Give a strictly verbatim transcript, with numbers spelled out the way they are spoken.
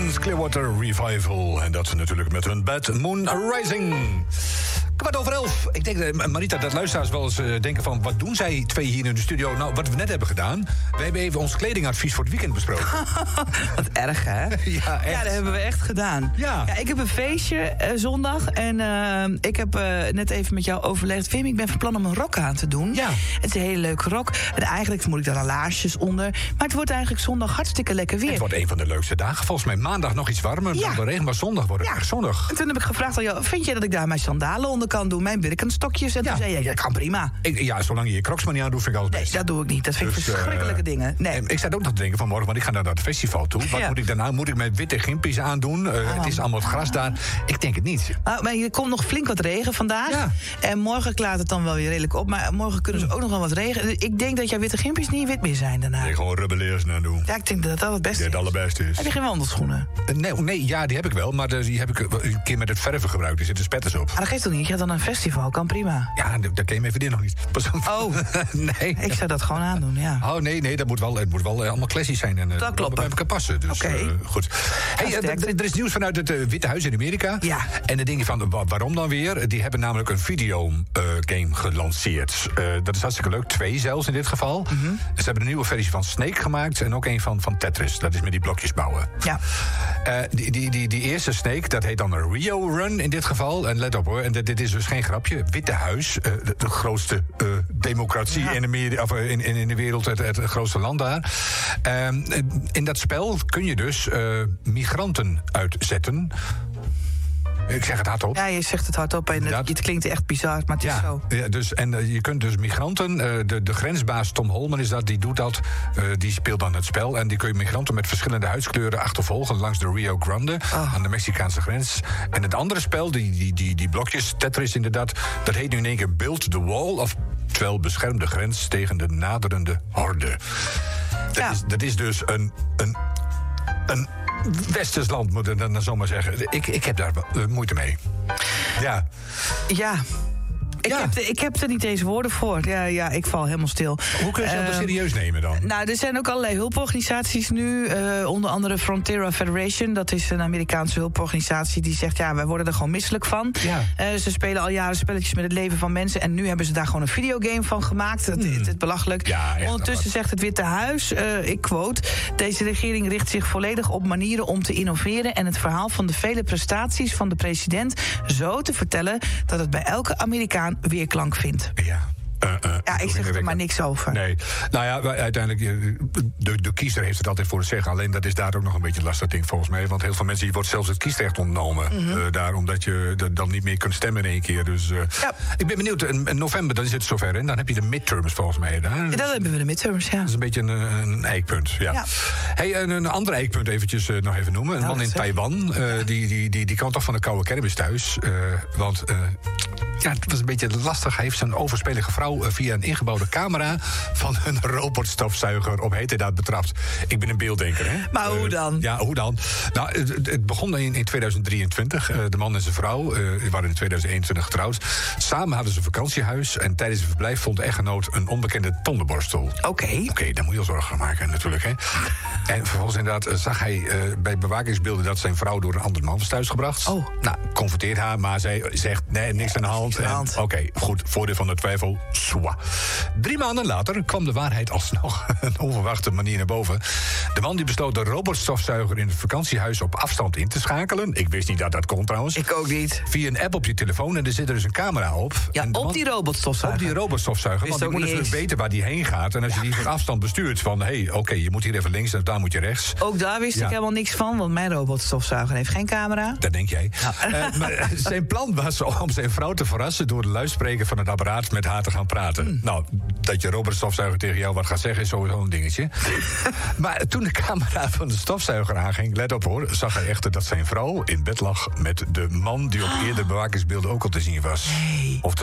Creedence Clearwater Revival. En dat ze natuurlijk met hun Bad Moon Rising. Kwart over elf. Ik denk, Marita, dat luisteraars wel eens uh, denken van... wat doen zij twee hier in de studio? Nou, wat we net hebben gedaan... we hebben even ons kledingadvies voor het weekend besproken. Wat erg, hè? Ja, echt. Ja, dat hebben we echt gedaan. Ja. Ja, ik heb een feestje uh, zondag. En uh, ik heb uh, net even met jou overlegd. Vim, ik ben van plan om een rok aan te doen. Ja. Het is een hele leuke rok. En eigenlijk moet ik daar laarsjes onder. Maar het wordt eigenlijk zondag hartstikke lekker weer. Het wordt een van de leukste dagen. Volgens mij maandag nog iets warmer Ja. dan de regen. Maar zondag wordt het Ja. echt zonnig. En toen heb ik gevraagd aan jou... vind je dat ik daar mijn sandalen onder kan doen? Mijn birkenstokjes? En Ja. toen zei jij, ja, dat kan prima. Ik, ja, zolang je je crocs maar niet aan doet, vind ik alles Nee, best. dat doe ik niet. Dat vind ik Dus, verschrikkelijke uh, dingen. Nee. En ik zat ook nog te denken vanmorgen, want ik ga naar dat festival toe. Wat Ja. moet ik daarna? Moet ik met witte gimpies aandoen? Uh, Ah, het is allemaal het gras daar. Ik denk het niet. Maar, maar er komt nog flink wat regen vandaag. Ja. En morgen klaart het dan wel weer redelijk op. Maar morgen kunnen ze ook nog wel wat regen. Ik denk dat jouw witte gimpjes niet wit meer zijn daarna. Nee, gewoon rubbeleers naar doen. Ja, ik denk dat dat het beste Die het is. allerbeste is. Heb je geen wandelschoenen? Uh, Nee, nee, ja, die heb ik wel. Maar uh, die heb ik uh, een keer met het verven gebruikt. Er zitten spetters op. Maar dat geeft toch niet? Je gaat dan naar een festival, kan prima. Ja, daar ken je mijn vriendin nog niet. Pas op. Oh. Nee. Ik zou dat gewoon aandoen, ja. Oh, nee, nee, dat moet wel, het moet wel uh, allemaal classisch zijn. En, uh, Dat klopt. bij elkaar passen. Dus, Oké. uh, goed. Hey, uh, sterkte. d- er is nieuws vanuit het uh, Witte Huis in Amerika. Ja. En dan denk je van, wa- waarom dan weer? Die hebben namelijk een videogame gelanceerd. Uh, dat is hartstikke leuk. Twee zelfs in dit geval. Mhm. Ze hebben een nieuwe versie van Snake gemaakt. En ook een van, van Tetris. Dat is met die blokjes bouwen. Ja. Uh, die, die, die, die eerste Snake, dat heet dan een Rio Run in dit geval. En let op hoor, en dit, dit is dus geen grapje. Witte Huis, uh, de, de grootste uh, democratie Ja. in, de meer, of, uh, in, in, in de wereld, het, het grootste land daar. Um, in dat spel kun je dus uh, migranten uitzetten. Ik zeg het hardop. Ja, je zegt het hardop en het, Inderdaad. het klinkt echt bizar, maar het is Ja, zo. ja, dus, en uh, je kunt dus migranten, uh, de, de grensbaas Tom Holman is dat, die doet dat, uh, die speelt dan het spel. En die kun je migranten met verschillende huidskleuren achtervolgen langs de Rio Grande, Oh. aan de Mexicaanse grens. En het andere spel, die, die, die, die blokjes, Tetris inderdaad, dat heet nu in één keer Build the Wall, of terwijl bescherm de grens tegen de naderende horde. Dat, Ja. is, dat is dus een... een, een westers land, moet ik dan zomaar zeggen. Ik, ik heb daar uh, moeite mee. Ja. Ja. Ik, Ja. heb de- ik heb er niet eens woorden voor. Ja, ja, ik val helemaal stil. Hoe kun je ze Eh, dat serieus nemen dan? Nou, er zijn ook allerlei hulporganisaties nu. Uh, onder andere Frontera Federation. Dat is een Amerikaanse hulporganisatie die zegt... ja, wij worden er gewoon misselijk van. Ja. Uh, ze spelen al jaren spelletjes met het leven van mensen... en nu hebben ze daar gewoon een videogame van gemaakt. Dat is het belachelijk. Ja, echt Ondertussen apart. zegt het Witte Huis, uh, ik quote... deze regering richt zich volledig op manieren om te innoveren... en het verhaal van de vele prestaties van de president... zo te vertellen dat het bij elke Amerikaan weerklank vindt. Ja. Uh, uh, Ja, ik zeg er maar niks over. Nee. Nou ja, wij- uiteindelijk, uh, de, de kiezer heeft het altijd voor het zeggen. Alleen dat is daar ook nog een beetje een lastig ding volgens mij. Want heel veel mensen, die wordt zelfs het kiesrecht ontnomen. Mhm. uh, daar, omdat je d- dan niet meer kunt stemmen in één keer. Dus uh, Ja. ik ben benieuwd. In, in november, dan is het zover. En dan heb je de midterms volgens mij. Daar. En dan hebben we de midterms, ja. Dat is een beetje een, een eikpunt, ja. Ja. Hey, een, een ander eikpunt eventjes uh, nog even noemen. Een Nou, man in dat zeg. Taiwan, uh, die, die, die, die kwam toch van de koude kermis thuis. Uh, want uh, ja, het was een beetje lastig. Hij heeft zijn overspelige vrouw uh, via een ingebouwde camera... van een robotstofzuiger op heterdaad betrapt. Ik ben een beelddenker, hè? Maar hoe Uh, dan? ja, hoe dan? Nou, het, het- het begon in, in tweeduizend drieëntwintig. Uh, de man en zijn vrouw uh, die waren in tweeduizend eenentwintig getrouwd. Samen hadden ze een vakantiehuis. En tijdens het verblijf vond de echtgenoot een onbekende tandenborstel. Oké. Oké, daar moet je al zorgen gaan maken natuurlijk, hè. En vervolgens inderdaad uh, zag hij uh, bij bewakingsbeelden... dat zijn vrouw door een andere man was thuisgebracht. Oh. Nou, confronteert haar, maar zij zegt... nee, niks aan de hand. aan de En- hand. Oké, goed, voordeel van de twijfel, soa. Drie maanden later kwam de waarheid alsnog een onverwachte manier naar boven. De man die besloot de robotstofzuiger in het vakantiehuis op afstand in te schakelen. Ik wist niet dat dat kon trouwens. Ik ook niet. Via een app op je telefoon en er zit er dus een camera op. Ja, En de op man- die robotstofzuiger. op die robotstofzuiger, Wist want je ook moet niet natuurlijk eens. weten waar die heen gaat. En als je die van afstand bestuurt, van hé, hey, oké, je moet hier even links en daar moet je rechts. Ook daar wist Ja. ik helemaal niks van, want mijn robotstofzuiger heeft geen camera. Dat denk jij. Eh, maar zijn plan was om zijn vrouw te verrassen... door de luidspreker van het apparaat met haar te gaan praten. Hmm. Nou, dat je robotstofzuiger tegen jou wat gaat zeggen... is sowieso een dingetje. Maar toen de camera van de stofzuiger aanging... let op hoor, zag hij echter dat zijn vrouw in bed lag... met de man die op eerdere bewakingsbeelden ook al te zien was. Nee. Of